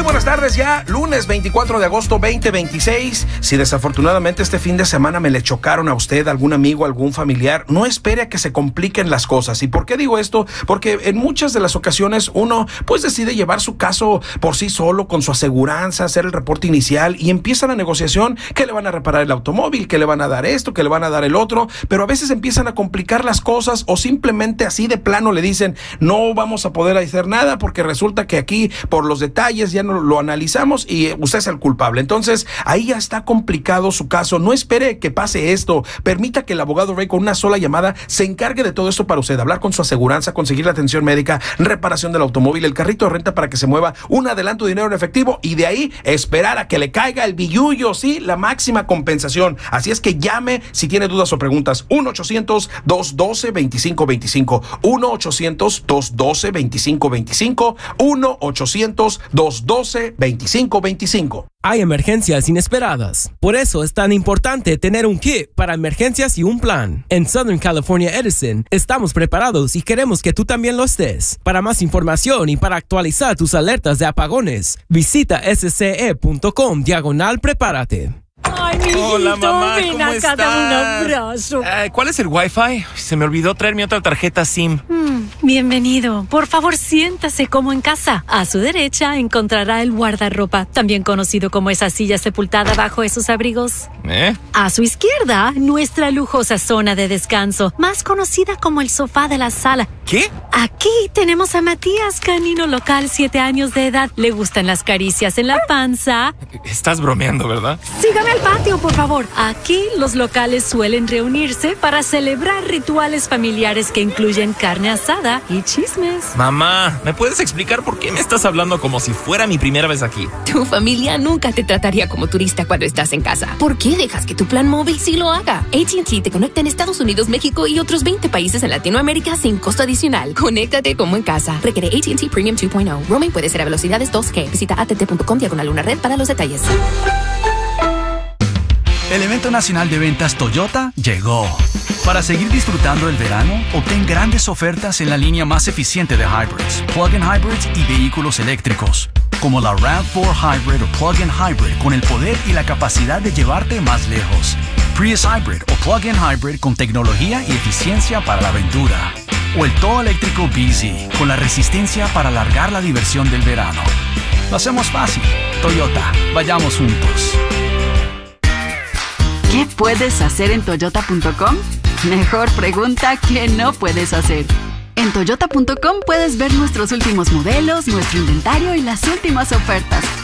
Muy buenas tardes, ya lunes 24 de agosto 2026. Si desafortunadamente este fin de semana me le chocaron a usted, algún amigo, algún familiar, no espere a que se compliquen las cosas. ¿Y por qué digo esto? Porque en muchas de las ocasiones uno pues decide llevar su caso por sí solo, con su aseguranza, hacer el reporte inicial y empieza la negociación, que le van a reparar el automóvil, que le van a dar esto, que le van a dar el otro, pero a veces empiezan a complicar las cosas o simplemente así de plano le dicen no vamos a poder hacer nada porque resulta que aquí por los detalles ya no lo analizamos y usted es el culpable. Entonces ahí ya está complicado su caso. No espere que pase esto, permita que el abogado Ray con una sola llamada se encargue de todo esto para usted, hablar con su aseguranza, conseguir la atención médica, reparación del automóvil, el carrito de renta para que se mueva, un adelanto de dinero en efectivo y de ahí esperar a que le caiga el billullo, sí, la máxima compensación. Así es que llame si tiene dudas o preguntas. 1-800-212-2525 1-800-212-2525 1-800-212-2525. Hay emergencias inesperadas. Por eso es tan importante tener un kit para emergencias y un plan. En Southern California Edison estamos preparados y queremos que tú también lo estés. Para más información y para actualizar tus alertas de apagones, visita sce.com/prepárate. Ay, mi Hola, mamá, ven ¿cómo acá, estás? dame un abrazo. ¿Cuál es el Wi-Fi? Se me olvidó traer mi otra tarjeta SIM. Bienvenido. Por favor, siéntase como en casa. A su derecha encontrará el guardarropa, también conocido como esa silla sepultada bajo esos abrigos. A su izquierda, nuestra lujosa zona de descanso, más conocida como el sofá de la sala. ¿Qué? Aquí tenemos a Matías, canino local, 7 años de edad. Le gustan las caricias en la panza. Estás bromeando, ¿verdad? Sígame al patio, por favor. Aquí los locales suelen reunirse para celebrar rituales familiares que incluyen carne asada y chismes. Mamá, ¿me puedes explicar por qué me estás hablando como si fuera mi primera vez aquí? Tu familia nunca te trataría como turista cuando estás en casa. ¿Por qué dejas que tu plan móvil sí lo haga? AT&T te conecta en Estados Unidos, México y otros 20 países en Latinoamérica sin costo adicional. Conéctate como en casa. Requiere AT&T Premium 2.0. Roaming puede ser a velocidades 2G. Visita att.com/red para los detalles. El evento nacional de ventas Toyota llegó. Para seguir disfrutando el verano, obtén grandes ofertas en la línea más eficiente de hybrids, plug-in hybrids y vehículos eléctricos, como la RAV4 Hybrid o plug-in hybrid con el poder y la capacidad de llevarte más lejos. Prius Hybrid o plug-in hybrid con tecnología y eficiencia para la aventura. O el todo eléctrico BZ con la resistencia para alargar la diversión del verano. Lo hacemos fácil. Toyota, vayamos juntos. ¿Qué puedes hacer en Toyota.com? Mejor pregunta, ¿qué no puedes hacer? En Toyota.com puedes ver nuestros últimos modelos, nuestro inventario y las últimas ofertas.